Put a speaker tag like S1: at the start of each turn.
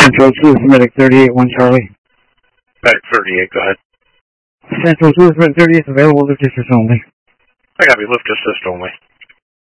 S1: Central 2 is Medic 38, 1 Charlie.
S2: Medic 38, go ahead.
S1: Central 2 is Medic 38 is available, lift assist only.
S2: I got me lift assist only.